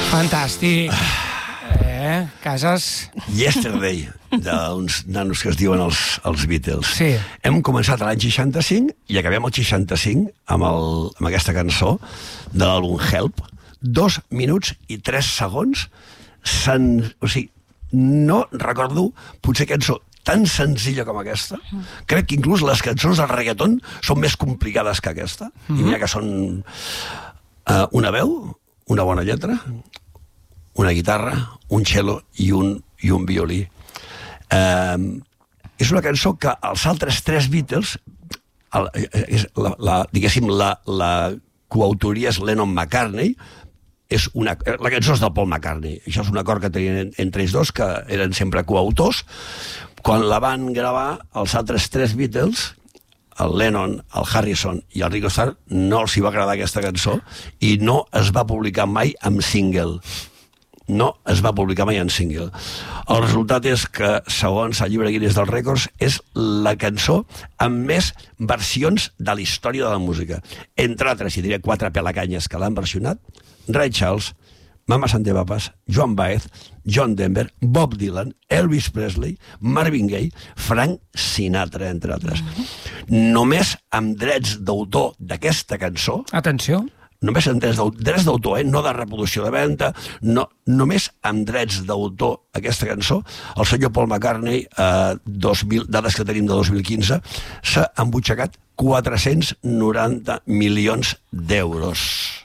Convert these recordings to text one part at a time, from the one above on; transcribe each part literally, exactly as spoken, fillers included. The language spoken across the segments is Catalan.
Fantàstic. Eh, Casas... Yesterday, d'uns nanos que es diuen els, els Beatles. Sí. Hem començat l'any seixanta-cinc i acabem el seixanta-cinc amb, el, amb aquesta cançó de l'àlbum Help. Dos minuts i tres segons. Sen... O sigui, no recordo potser cançó tan senzilla com aquesta. Crec que inclús les cançons del reggaeton són més complicades que aquesta. Mm-hmm. I mira que són uh, una veu, una bona lletra, una guitarra, un cello i un, i un violí. Eh, és una cançó que els altres tres Beatles, el, és la, la, diguéssim, la, la coautoria és Lennon-McCartney, és una, la cançó és del Paul McCartney. Això és un acord que tenien entre ells dos, que eren sempre coautors. Quan la van gravar, els altres tres Beatles, el Lennon, el Harrison i el Ringo Starr, no els hi va agradar aquesta cançó i no es va publicar mai amb single. No es va publicar mai en single. El resultat és que, segons el llibre Guinness dels Rècords, és la cançó amb més versions de la història de la música. Entre altres, i diré quatre pelacanyes que l'han versionat: Ray Charles, Mamas and the Papas, Joan Baez, John Denver, Bob Dylan, Elvis Presley, Marvin Gaye, Frank Sinatra, entre altres. Només amb drets d'autor d'aquesta cançó... Atenció. Només amb drets d'autor, eh? No de reproducció de venda, no, només amb drets d'autor aquesta cançó, el senyor Paul McCartney, eh, dos mil, dades que tenim de dos mil quinze, s'ha embutxacat quatre-cents noranta milions d'euros.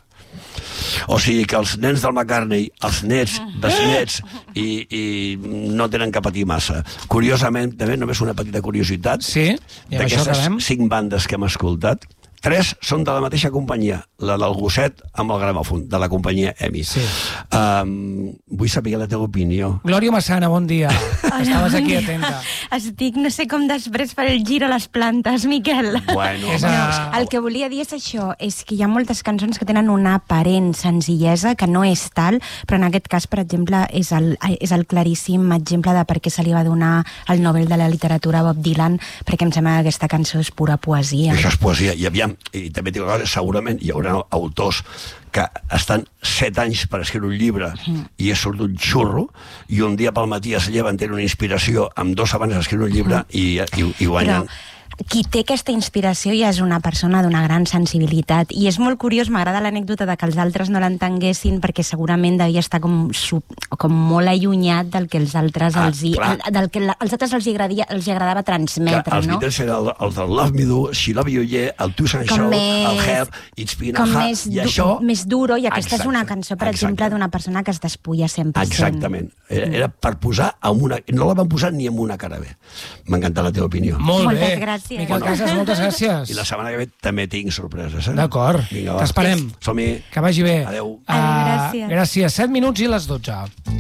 O sigui que els nens del McCartney, els nets, besnets, i, i no tenen que patir massa. Curiosament, també, només una petita curiositat, sí, d'aquestes cinc bandes que hem escoltat, tres són de la mateixa companyia, la del gosset amb el gramòfon, de la companyia E M I. Sí. Um, vull saber la teva opinió. Glòria Massana, bon dia. Hola, Estaves bon aquí dia. atenta. Estic, no sé com després per el gir a les plantes, Miquel. Bueno, És no, a- el que volia dir és això, és que hi ha moltes cançons que tenen una aparent senzillesa, que no és tal, però en aquest cas, per exemple, és el, és el claríssim exemple de per què se li va donar el Nobel de la Literatura a Bob Dylan, perquè em sembla que aquesta cançó és pura poesia. això és poesia. I aviam, i també dic una cosa, segurament hi haurà autors que estan set anys per escriure un llibre i és surt un xurro, i un dia pel matí es lleven, tenen una inspiració amb dos abans d'escriure un llibre i, i, i guanyen. Però qui té aquesta inspiració ja és una persona d'una gran sensibilitat, i és molt curiós, m'agrada l'anècdota de que els altres no l'entenguessin, perquè segurament devia estar com, sub, com molt allunyat del que els altres Ah, els, hi, clar. el, del que la, els altres els, hi agradia, els hi agradava transmetre, Que els no? Beatles eren el, el del Love Me Do, She Love You Yeah, el Two Sun Com Show, més- el Help, It's Been a com Hard, més, i du, això... més duro, i aquesta Exacte, és una cançó, per exacte. exemple, d'una persona que es despulla cent per cent. Exactament. Era, era per posar amb una... No la van posar ni amb una cara bé. M'ha encantat la teva opinió. Molt Moltes bé. gràcies. Miquel Casas, moltes gràcies. I la setmana que ve també tinc sorpreses, eh? D'acord. Vinga, va. T'esperem. Som-hi. Que vagi bé. Adéu. Adéu, Ah, gràcies. gràcies. set minuts i les dotze.